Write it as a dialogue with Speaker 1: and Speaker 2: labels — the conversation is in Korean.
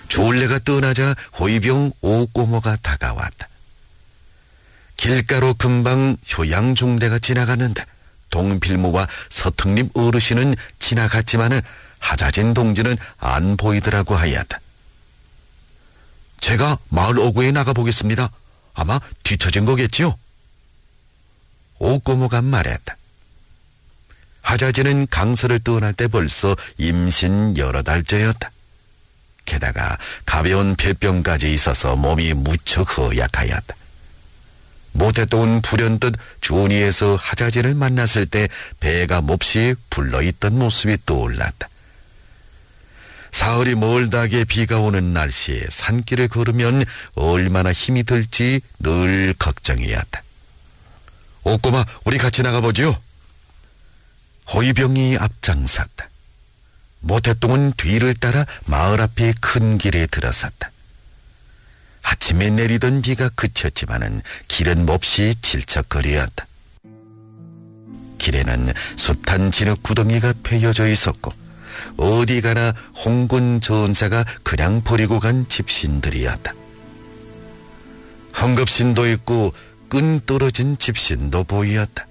Speaker 1: 졸래가 떠나자 호위병 오꼬모가 다가왔다. 길가로 금방 효양중대가 지나가는데 동필무와 서특림 어르신은 지나갔지만은 하자진 동지는 안 보이더라고 하였다. 제가 마을 어구에 나가보겠습니다. 아마 뒤처진 거겠지요? 오꼬모가 말했다. 하자진은 강서를 떠날 때 벌써 임신 여러 달째였다. 게다가 가벼운 폐병까지 있어서 몸이 무척 허약하였다. 못했다 온 불현듯 준이에서 하자진을 만났을 때 배가 몹시 불러있던 모습이 떠올랐다. 사흘이 멀다게 비가 오는 날씨에 산길을 걸으면 얼마나 힘이 들지 늘 걱정이었다. 오꼬마, 우리 같이 나가보지요. 호위병이 앞장섰다. 모태똥은 뒤를 따라 마을 앞의 큰 길에 들어섰다. 아침에 내리던 비가 그쳤지만은 길은 몹시 질척거리었다. 길에는 숱한 진흙 구덩이가 패여져 있었고 어디 가나 홍군 전사가 그냥 버리고 간 집신들이었다. 헝겊신도 있고 끈 떨어진 집신도 보이었다.